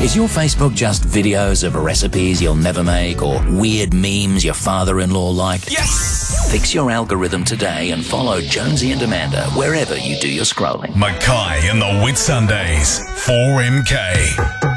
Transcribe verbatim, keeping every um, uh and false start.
Is your Facebook just videos of recipes you'll never make or weird memes your father-in-law liked? Yes! Fix your algorithm today and follow Jonesy and Amanda wherever you do your scrolling. Mackay and the Whitsundays. four M K.